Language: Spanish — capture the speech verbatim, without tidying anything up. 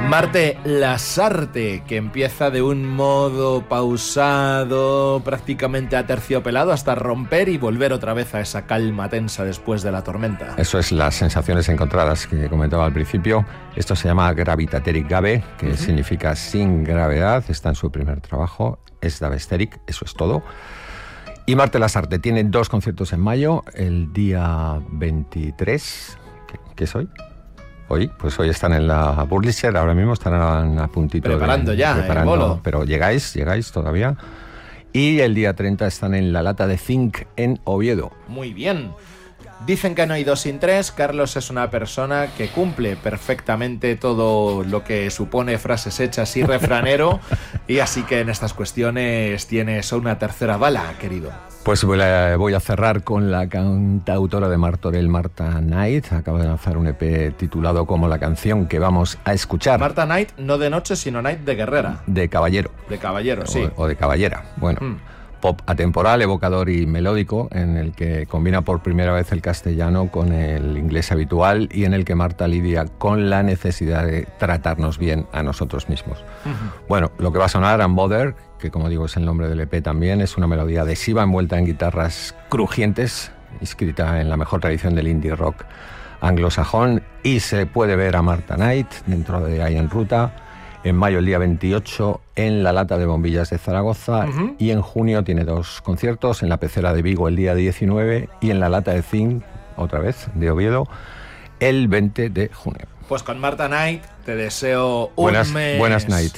Marte Lasarte, que empieza de un modo pausado, prácticamente aterciopelado, hasta romper y volver otra vez a esa calma tensa después de la tormenta. Eso es las sensaciones encontradas que comentaba al principio. Esto se llama Gravitateric Gave, que uh-huh. significa sin gravedad. Está en su primer trabajo. Es Davesteric, eso es todo. Y Marte Lasarte tiene dos conciertos en mayo, el día veintitrés, ¿qué es hoy? Hoy, pues hoy están en la Burlisher, ahora mismo estarán a puntito preparando de, ya preparando, el bolo. Pero llegáis, llegáis todavía. Y el día treinta están en la Lata de Zinc en Oviedo. Muy bien. Dicen que no hay dos sin tres. Carlos es una persona que cumple perfectamente todo lo que supone frases hechas y refranero, y así que en estas cuestiones tienes una tercera bala, querido. Pues voy a, voy a cerrar con la cantautora de Martorell, Marta Knight. Acaba de lanzar un E P titulado como la canción que vamos a escuchar. Marta Knight, no de noche, sino Knight de guerrera. De caballero. De caballero, sí. O, o de caballera, bueno. Mm. Pop atemporal, evocador y melódico, en el que combina por primera vez el castellano con el inglés habitual y en el que Marta lidia con la necesidad de tratarnos bien a nosotros mismos. Uh-huh. Bueno, lo que va a sonar, Unbothered, que como digo es el nombre del E P también, es una melodía adhesiva envuelta en guitarras crujientes, escrita en la mejor tradición del indie rock anglosajón, y se puede ver a Marta Knight dentro de Ahí en Ruta, en mayo el día veintiocho en la Lata de Bombillas de Zaragoza, uh-huh. y en junio tiene dos conciertos, en la Pecera de Vigo el día diecinueve y en la Lata de Zinc, otra vez, de Oviedo, el veinte de junio. Pues con Marta Knight te deseo un buenas, mes... Buenas Knight.